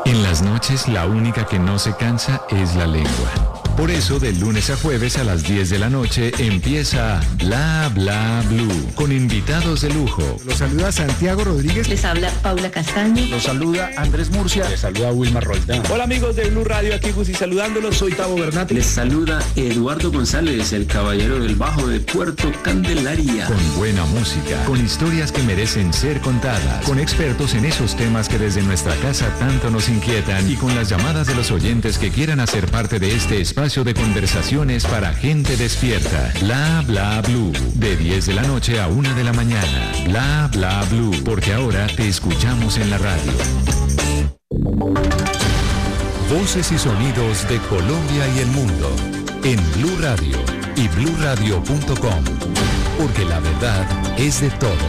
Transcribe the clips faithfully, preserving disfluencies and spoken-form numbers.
En las noches, la única que no se cansa es la lengua. Por eso, de lunes a jueves a las diez de la noche empieza Bla Bla Blue, con invitados de lujo. Los saluda Santiago Rodríguez. Les habla Paula Castaño. Los saluda Andrés Murcia. Les saluda Wilmar Roldán. Hola amigos de Blue Radio, aquí Gusi saludándolos. Soy Tavo Bernat. Les saluda Eduardo González, el caballero del bajo de Puerto Candelaria. Con buena música, con historias que merecen ser contadas, con expertos en esos temas que desde nuestra casa tanto nos inquietan y con las llamadas de los oyentes que quieran hacer parte de este espacio de conversaciones para gente despierta. Bla Bla Blue, de diez de la noche a una de la mañana. Bla Bla Blue, porque ahora te escuchamos en la radio. Voces y sonidos de Colombia y el mundo en Blue Radio y blue radio punto com, porque la verdad es de todos.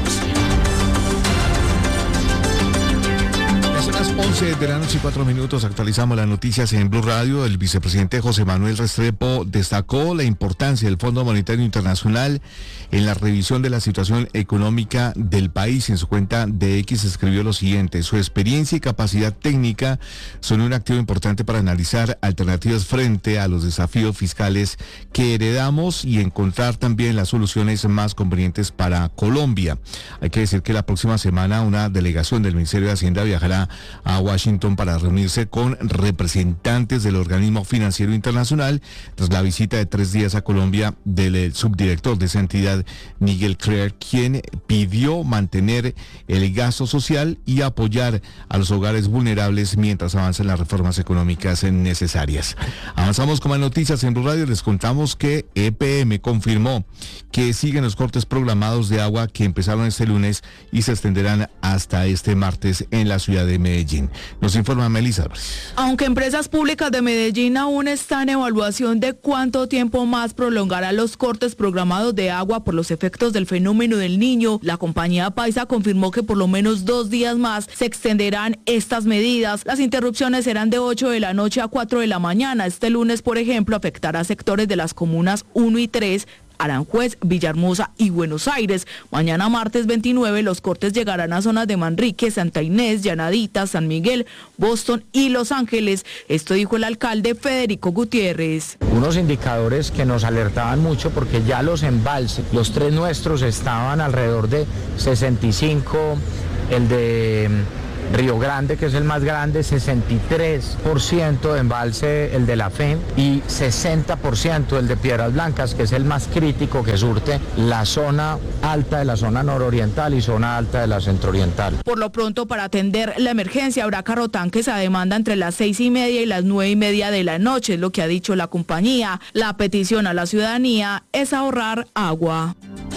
Son las once de la noche y cuatro minutos. Actualizamos las noticias en Blue Radio. El vicepresidente José Manuel Restrepo destacó la importancia del Fondo Monetario Internacional en la revisión de la situación económica del país. En su cuenta de X escribió lo siguiente: su experiencia y capacidad técnica son un activo importante para analizar alternativas frente a los desafíos fiscales que heredamos y encontrar también las soluciones más convenientes para Colombia. Hay que decir que la próxima semana una delegación del Ministerio de Hacienda viajará a Washington para reunirse con representantes del organismo financiero internacional tras la visita de tres días a Colombia del subdirector de esa entidad, Miguel Crer, quien pidió mantener el gasto social y apoyar a los hogares vulnerables mientras avanzan las reformas económicas necesarias. Avanzamos con más noticias en Blue Radio. Les contamos que E P M confirmó que siguen los cortes programados de agua que empezaron este lunes y se extenderán hasta este martes en la ciudad de Medellín. Nos informa Melissa. Aunque Empresas Públicas de Medellín aún está en evaluación de cuánto tiempo más prolongará los cortes programados de agua por los efectos del fenómeno del Niño, la compañía paisa confirmó que por lo menos dos días más se extenderán estas medidas. Las interrupciones serán de ocho de la noche a cuatro de la mañana. Este lunes, por ejemplo, afectará a sectores de las comunas uno y tres, Aranjuez, Villahermosa y Buenos Aires. Mañana martes veintinueve los cortes llegarán a zonas de Manrique, Santa Inés, Llanadita, San Miguel, Boston y Los Ángeles. Esto dijo el alcalde Federico Gutiérrez. Unos indicadores que nos alertaban mucho porque ya los embalses, los tres nuestros estaban alrededor de sesenta y cinco, el de Río Grande, que es el más grande, sesenta y tres por ciento de embalse, el de la F E M, y sesenta por ciento el de Piedras Blancas, que es el más crítico, que surte la zona alta de la zona nororiental y zona alta de la centrooriental. Por lo pronto, para atender la emergencia, habrá carrotanques a demanda entre las seis y media y las nueve y media de la noche, es lo que ha dicho la compañía. La petición a la ciudadanía es ahorrar agua.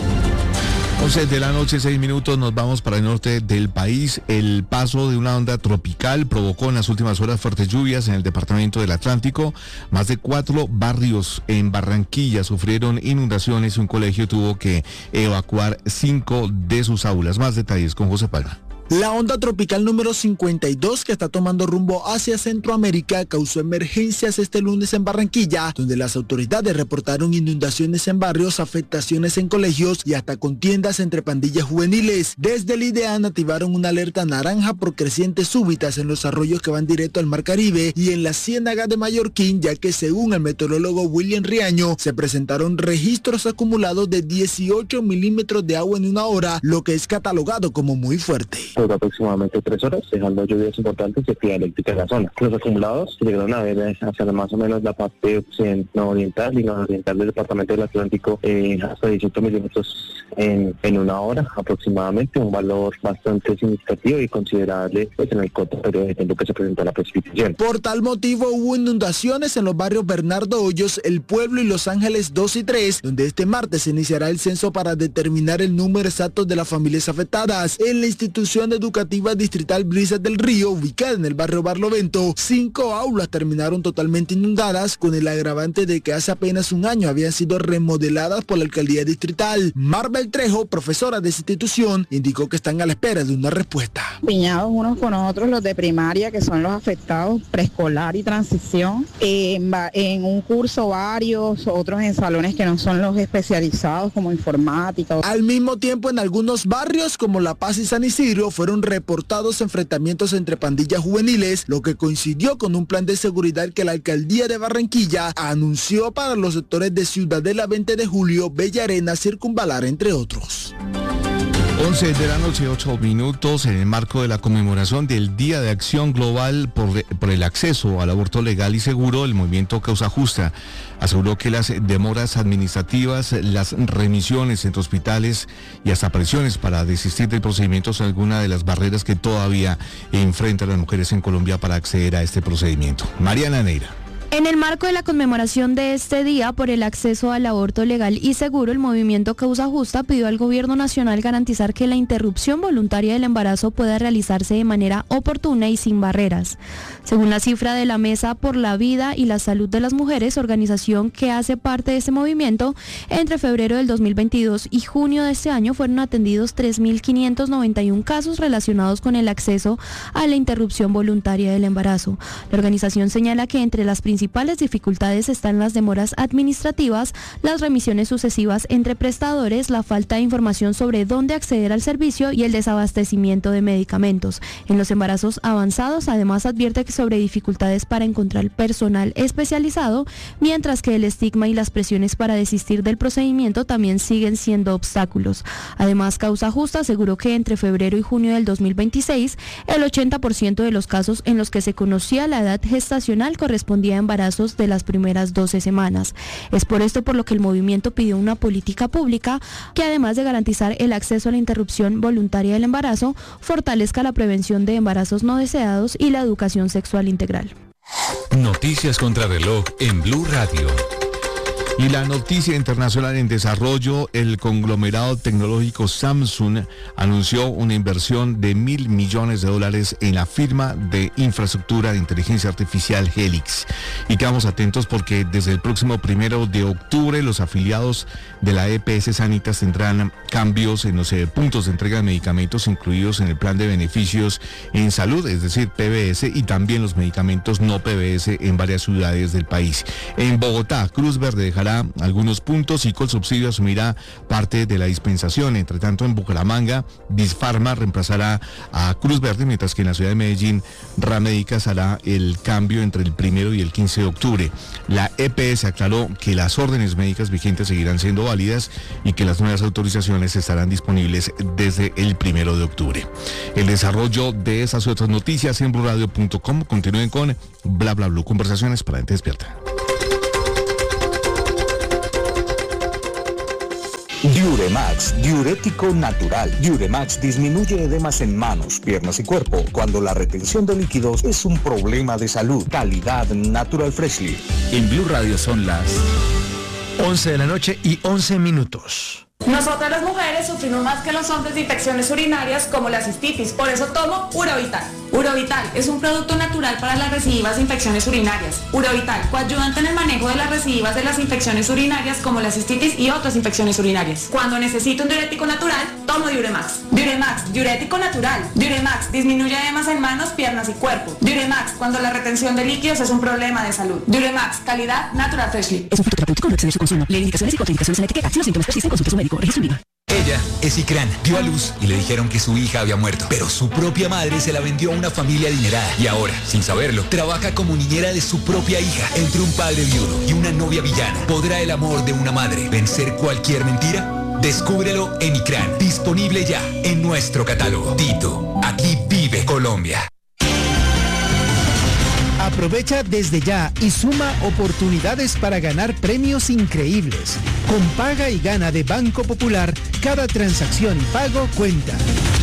once de la noche, seis minutos, nos vamos para el norte del país. El paso de una onda tropical provocó en las últimas horas fuertes lluvias en el departamento del Atlántico. Más de cuatro barrios en Barranquilla sufrieron inundaciones y un colegio tuvo que evacuar cinco de sus aulas. Más detalles con José Palma. La onda tropical número cincuenta y dos, que está tomando rumbo hacia Centroamérica, causó emergencias este lunes en Barranquilla, donde las autoridades reportaron inundaciones en barrios, afectaciones en colegios y hasta contiendas entre pandillas juveniles. Desde el IDEAN activaron una alerta naranja por crecientes súbitas en los arroyos que van directo al Mar Caribe y en la Ciénaga de Mallorquín, ya que según el meteorólogo William Riaño, se presentaron registros acumulados de dieciocho milímetros de agua en una hora, lo que es catalogado como muy fuerte. Por aproximadamente tres horas, dejando lluvias importantes y actividad eléctrica en la zona. Los acumulados se llegaron a ver hacia más o menos la parte occidental y nororiental del departamento del Atlántico, eh, hasta dieciocho milímetros en, en una hora aproximadamente, un valor bastante significativo y considerable pues, en el corto periodo de tiempo que se presentó la precipitación. Por tal motivo hubo inundaciones en los barrios Bernardo Hoyos, El Pueblo y Los Ángeles dos y tres, donde este martes se iniciará el censo para determinar el número exacto de las familias afectadas. En la institución educativa distrital Brisas del Río, ubicada en el barrio Barlovento, cinco aulas terminaron totalmente inundadas, con el agravante de que hace apenas un año habían sido remodeladas por la alcaldía distrital. Marvel Trejo, profesora de esa institución, indicó que están a la espera de una respuesta. Piñados unos con otros, los de primaria, que son los afectados, preescolar y transición, en, en un curso varios, otros en salones que no son los especializados como informática. Al mismo tiempo, en algunos barrios como La Paz y San Isidro fueron reportados enfrentamientos entre pandillas juveniles, lo que coincidió con un plan de seguridad que la alcaldía de Barranquilla anunció para los sectores de Ciudadela, veinte de julio, Bella Arena, Circunvalar, entre otros. once de la noche, ocho minutos, en el marco de la conmemoración del Día de Acción Global por, por el acceso al aborto legal y seguro, el movimiento Causa Justa aseguró que las demoras administrativas, las remisiones entre hospitales y hasta presiones para desistir del procedimiento son algunas de las barreras que todavía enfrentan las mujeres en Colombia para acceder a este procedimiento. Mariana Neira. En el marco de la conmemoración de este día por el acceso al aborto legal y seguro, el movimiento Causa Justa pidió al gobierno nacional garantizar que la interrupción voluntaria del embarazo pueda realizarse de manera oportuna y sin barreras. Según la cifra de la Mesa por la Vida y la Salud de las Mujeres, organización que hace parte de este movimiento, entre febrero del dos mil veintidós y junio de este año fueron atendidos tres mil quinientos noventa y uno casos relacionados con el acceso a la interrupción voluntaria del embarazo. La organización señala que entre las principales principales dificultades están las demoras administrativas, las remisiones sucesivas entre prestadores, la falta de información sobre dónde acceder al servicio y el desabastecimiento de medicamentos. En los embarazos avanzados, además, advierte que sobre dificultades para encontrar personal especializado, mientras que el estigma y las presiones para desistir del procedimiento también siguen siendo obstáculos. Además, Causa Justa aseguró que entre febrero y junio del dos mil veintiséis, el ochenta por ciento de los casos en los que se conocía la edad gestacional correspondía a embarazos de las primeras doce semanas. Es por esto por lo que el movimiento pidió una política pública que, además de garantizar el acceso a la interrupción voluntaria del embarazo, fortalezca la prevención de embarazos no deseados y la educación sexual integral. Noticias contra reloj en Blue Radio. Y la noticia internacional en desarrollo, el conglomerado tecnológico Samsung anunció una inversión de mil millones de dólares en la firma de infraestructura de inteligencia artificial Helix. Y quedamos atentos porque desde el próximo primero de octubre los afiliados de la E P S Sanitas tendrán cambios en los eh, puntos de entrega de medicamentos incluidos en el plan de beneficios en salud, es decir, P B S, y también los medicamentos no P B S en varias ciudades del país. En Bogotá, Cruz Verde dejará algunos puntos y Colsubsidio asumirá parte de la dispensación. Entre tanto, en Bucaramanga, Bisfarma reemplazará a Cruz Verde, mientras que en la ciudad de Medellín, Ramédicas hará el cambio entre el primero y el quince de octubre. La E P S aclaró que las órdenes médicas vigentes seguirán siendo válidas y que las nuevas autorizaciones estarán disponibles desde el primero de octubre. El desarrollo de esas otras noticias en blue radio punto com. Continúen con Bla Bla Blue, conversaciones para gente despierta. Diuremax, diurético natural. Diuremax disminuye edemas en manos, piernas y cuerpo cuando la retención de líquidos es un problema de salud. Calidad Natural Freshly. En Blue Radio son las once de la noche y once minutos. Nosotras las mujeres sufrimos más que los hombres de infecciones urinarias como la cistitis, por eso tomo Urovital. Urovital es un producto natural para las recidivas de infecciones urinarias. Urovital, coadyuvante en el manejo de las recidivas de las infecciones urinarias como la cistitis y otras infecciones urinarias. Cuando necesito un diurético natural, tomo Diuremax. Diuremax, diurético natural. Diuremax disminuye edemas en manos, piernas y cuerpo. Diuremax, cuando la retención de líquidos es un problema de salud. Diuremax, calidad Natural Freshly. Es un fruto terapéutico, no excede su consumo. Leer indicaciones y contraindicaciones en la etiqueta. Si los síntomas persisten, consulte a su médico. Ella es Icran, dio a luz y le dijeron que su hija había muerto, pero su propia madre se la vendió a una familia adinerada y ahora, sin saberlo, trabaja como niñera de su propia hija. Entre un padre viudo y una novia villana, ¿podrá el amor de una madre vencer cualquier mentira? Descúbrelo en Icran, disponible ya en nuestro catálogo. Tito, aquí vive Colombia. Aprovecha desde ya y suma oportunidades para ganar premios increíbles. Con Paga y Gana de Banco Popular, cada transacción y pago cuenta.